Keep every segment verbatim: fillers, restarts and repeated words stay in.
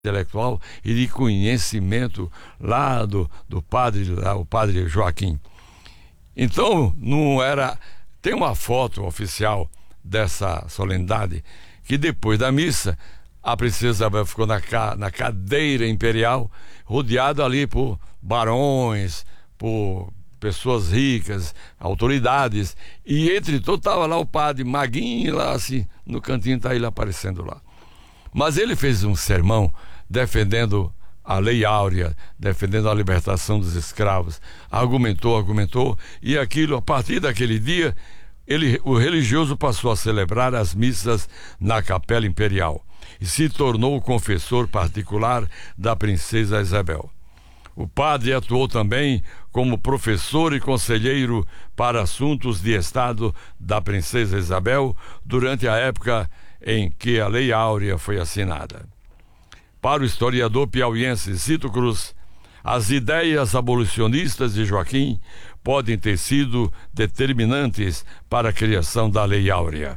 intelectual e de conhecimento lá do, do padre, lá, o padre Joaquim. Então, não era... Tem uma foto oficial dessa solenidade que depois da missa, a princesa Isabel ficou na, ca, na cadeira imperial, rodeada ali por barões, por pessoas ricas, autoridades, e entre todos estava lá o padre Maguinho, lá assim, no cantinho está ele aparecendo lá. Mas ele fez um sermão defendendo a Lei Áurea, defendendo a libertação dos escravos, argumentou, argumentou, e aquilo, a partir daquele dia, ele, o religioso passou a celebrar as missas na Capela Imperial e se tornou o confessor particular da princesa Isabel. O padre atuou também como professor e conselheiro para assuntos de Estado da princesa Isabel durante a época em que a Lei Áurea foi assinada. Para o historiador piauiense Cito Cruz, as ideias abolicionistas de Joaquim podem ter sido determinantes para a criação da Lei Áurea.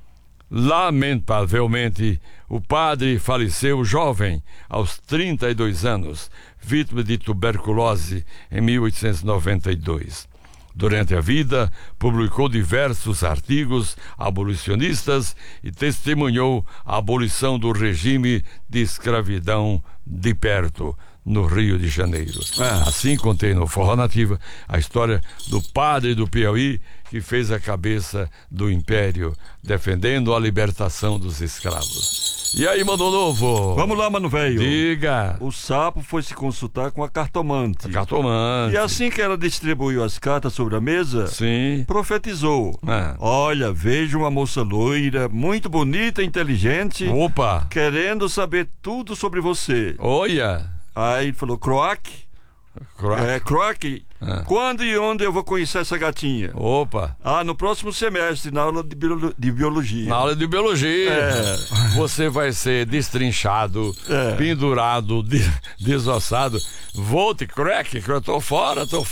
Lamentavelmente, o padre faleceu jovem, aos trinta e dois anos, vítima de tuberculose em mil oitocentos e noventa e dois. Durante a vida, publicou diversos artigos abolicionistas e testemunhou a abolição do regime de escravidão de perto, no Rio de Janeiro. Ah, assim contei no Forró Nativa a história do padre do Piauí que fez a cabeça do império, defendendo a libertação dos escravos. E aí, Mano Novo? Vamos lá, mano velho. Diga. O sapo foi se consultar com a cartomante. A cartomante. E assim que ela distribuiu as cartas sobre a mesa, sim, profetizou. Ah. Olha, vejo uma moça loira, muito bonita e inteligente. Opa. Querendo saber tudo sobre você. Olha. Aí ele falou, Croac. Croac. É, Croac. Ah. Quando e onde eu vou conhecer essa gatinha? Opa. Ah, no próximo semestre, na aula de, biolo- de biologia. Na aula de biologia. É. Você vai ser destrinchado, é. pendurado, de- desossado. Volte, crack, que eu tô fora, tô fora.